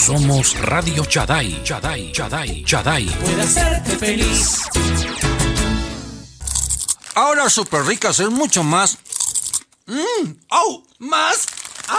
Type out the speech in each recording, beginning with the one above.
Somos Radio Shaddai. Puede hacerte feliz. Ahora Super Ricas es mucho más... ¡Oh! ¡Más! ¡Ah!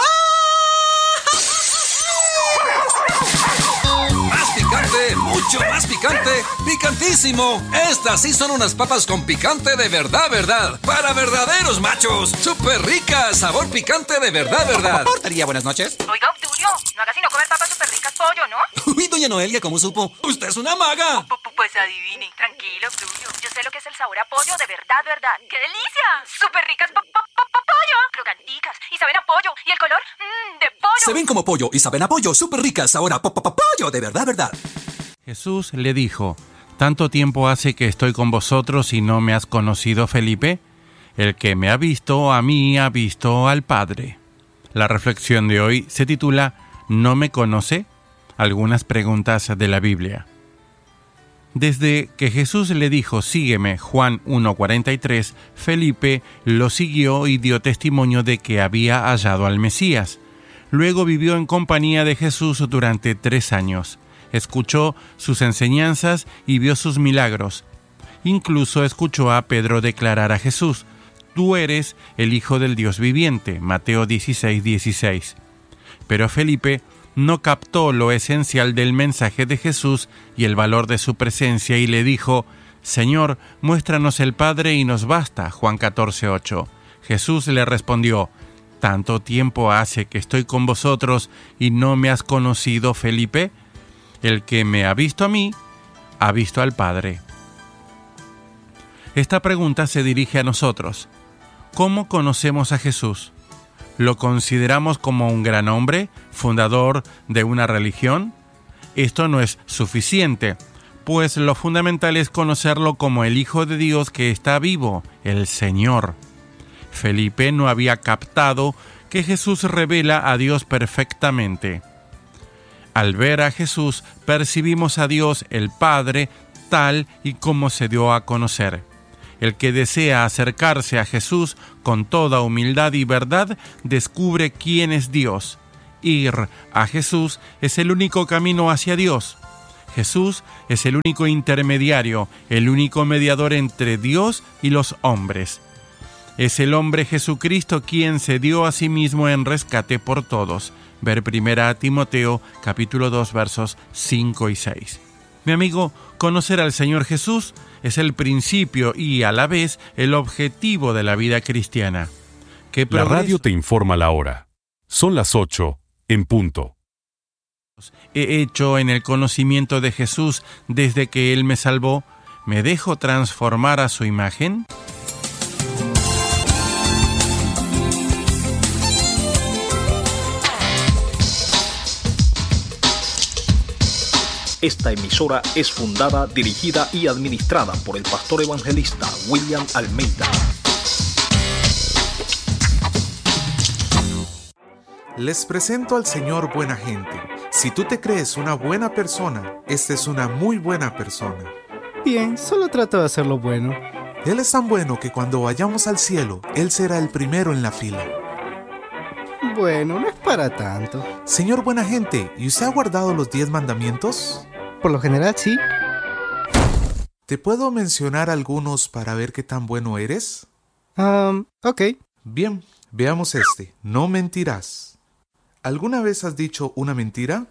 ¡Más picante! ¡Mucho más picante! ¡Picantísimo! Estas sí son unas papas con picante de verdad. ¡Para verdaderos machos! ¡Super Ricas! ¡Sabor picante de verdad! Portería, buenas noches. Oiga, Obdulio, no haga sino comer papas Super Ricas pollo, ¿no? Uy, doña Noelia, ¿cómo supo? ¡Usted es una maga! Pues adivine. Tranquilo, Obdulio. Yo sé lo que es el sabor a pollo de verdad. ¡Qué delicia! Super Ricas pollo. Crocanticas. Y saben a pollo. ¿Y el color? De pollo. Se ven como pollo y saben a pollo. Super Ricas, ahora pollo de verdad. Jesús le dijo: ¿tanto tiempo hace que estoy con vosotros y no me has conocido, Felipe? El que me ha visto, a mí ha visto al Padre. La reflexión de hoy se titula ¿No me conoce? Algunas preguntas de la Biblia. Desde que Jesús le dijo sígueme, Juan 1:43, Felipe lo siguió y dio testimonio de que había hallado al Mesías. Luego vivió en compañía de Jesús durante 3 años. Escuchó sus enseñanzas y vio sus milagros. Incluso escuchó a Pedro declarar a Jesús: tú eres el Hijo del Dios viviente, Mateo 16:16. Pero Felipe no captó lo esencial del mensaje de Jesús y el valor de su presencia y le dijo: Señor, muéstranos el Padre y nos basta, Juan 14:8. Jesús le respondió: ¿tanto tiempo hace que estoy con vosotros y no me has conocido, Felipe? El que me ha visto a mí, ha visto al Padre. Esta pregunta se dirige a nosotros. ¿Cómo conocemos a Jesús? ¿Lo consideramos como un gran hombre, fundador de una religión? Esto no es suficiente, pues lo fundamental es conocerlo como el Hijo de Dios que está vivo, el Señor. Felipe no había captado que Jesús revela a Dios perfectamente. Al ver a Jesús, percibimos a Dios el Padre tal y como se dio a conocer. El que desea acercarse a Jesús con toda humildad y verdad, descubre quién es Dios. Ir a Jesús es el único camino hacia Dios. Jesús es el único intermediario, el único mediador entre Dios y los hombres. Es el hombre Jesucristo quien se dio a sí mismo en rescate por todos. Ver 1 Timoteo, capítulo 2, versos 5 y 6. Mi amigo, conocer al Señor Jesús es el principio y a la vez el objetivo de la vida cristiana. La radio te informa la hora. Son las 8 en punto. He hecho en el conocimiento de Jesús desde que Él me salvó. ¿Me dejo transformar a su imagen? Esta emisora es fundada, dirigida y administrada por el pastor evangelista William Almeida. Les presento al Señor Buena Gente. Si tú te crees una buena persona, esta es una muy buena persona. Bien, solo trato de hacer lo bueno. Él es tan bueno que cuando vayamos al cielo, Él será el primero en la fila. Bueno, no es para tanto. Señor Buena Gente, ¿y usted ha guardado los 10 mandamientos? Por lo general, sí. ¿Te puedo mencionar algunos para ver qué tan bueno eres? Ok. Bien, veamos este. No mentirás. ¿Alguna vez has dicho una mentira?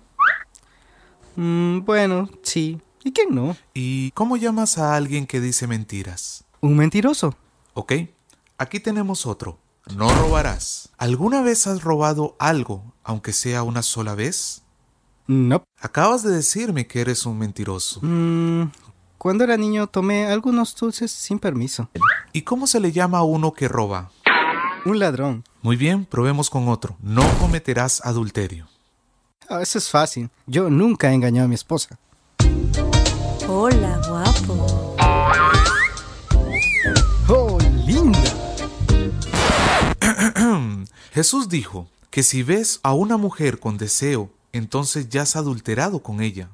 Bueno, sí. ¿Y quién no? ¿Y cómo llamas a alguien que dice mentiras? Un mentiroso. Ok, aquí tenemos otro. No robarás. ¿Alguna vez has robado algo, aunque sea una sola vez? No. Acabas de decirme que eres un mentiroso. Cuando era niño tomé algunos dulces sin permiso. ¿Y cómo se le llama a uno que roba? Un ladrón. Muy bien, probemos con otro. No cometerás adulterio. Eso es fácil. Yo nunca he engañado a mi esposa. Hola, guapo. ¡Oh, linda! Jesús dijo que si ves a una mujer con deseo, entonces ya has adulterado con ella.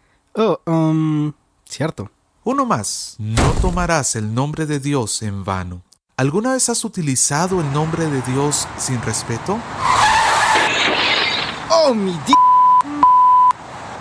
Cierto. Uno más. No tomarás el nombre de Dios en vano. ¿Alguna vez has utilizado el nombre de Dios sin respeto? ¡Oh, mi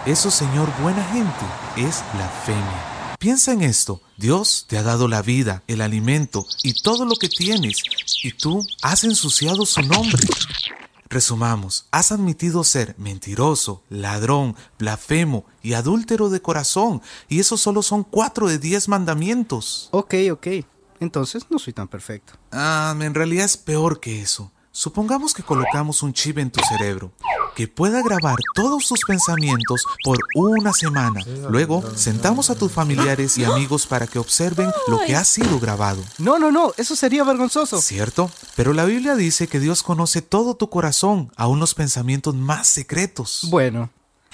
Eso, señor buena gente, es blasfemia. Piensa en esto. Dios te ha dado la vida, el alimento y todo lo que tienes, y tú has ensuciado su nombre. Resumamos, has admitido ser mentiroso, ladrón, blasfemo y adúltero de corazón, y esos solo son 4 de 10 mandamientos. Ok. Entonces no soy tan perfecto. En realidad es peor que eso. Supongamos que colocamos un chip en tu cerebro que pueda grabar todos tus pensamientos por una semana. Luego, sentamos a tus familiares y amigos para que observen lo que ha sido grabado. No, eso sería vergonzoso. ¿Cierto? Pero la Biblia dice que Dios conoce todo tu corazón, aún los pensamientos más secretos. Bueno,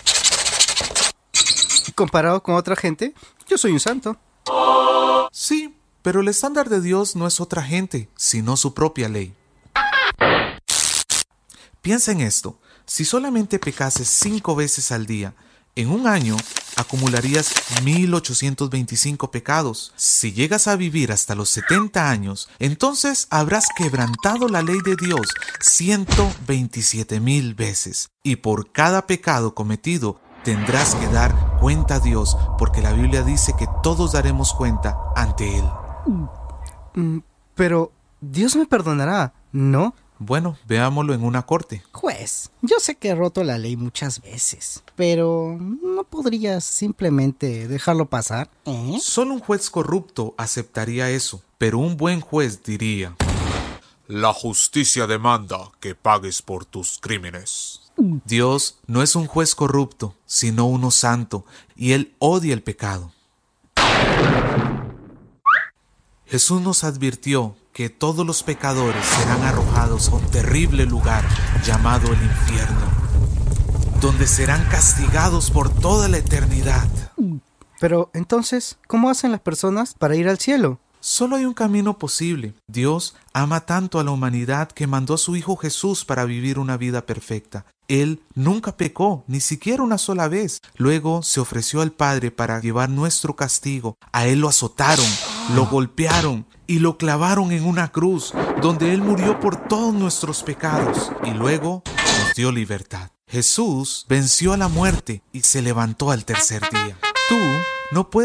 comparado con otra gente, yo soy un santo. Sí, pero el estándar de Dios no es otra gente, sino su propia ley. Piensa en esto. Si solamente pecases 5 veces al día, en un año acumularías 1825 pecados. Si llegas a vivir hasta los 70 años, entonces habrás quebrantado la ley de Dios 127,000 veces. Y por cada pecado cometido tendrás que dar cuenta a Dios, porque la Biblia dice que todos daremos cuenta ante Él. Pero Dios me perdonará, ¿no? Bueno, veámoslo en una corte. Juez, yo sé que he roto la ley muchas veces, pero ¿no podrías simplemente dejarlo pasar? Solo un juez corrupto aceptaría eso, pero un buen juez diría: la justicia demanda que pagues por tus crímenes. Dios no es un juez corrupto, sino uno santo, y Él odia el pecado. Jesús nos advirtió que todos los pecadores serán arrojados a un terrible lugar llamado el infierno, donde serán castigados por toda la eternidad. Pero entonces, ¿cómo hacen las personas para ir al cielo? Solo hay un camino posible. Dios ama tanto a la humanidad que mandó a su Hijo Jesús para vivir una vida perfecta. Él nunca pecó, ni siquiera una sola vez. Luego se ofreció al Padre para llevar nuestro castigo. A Él lo azotaron, lo golpearon y lo clavaron en una cruz, donde Él murió por todos nuestros pecados y luego nos dio libertad. Jesús venció a la muerte y se levantó al tercer día. Tú no puedes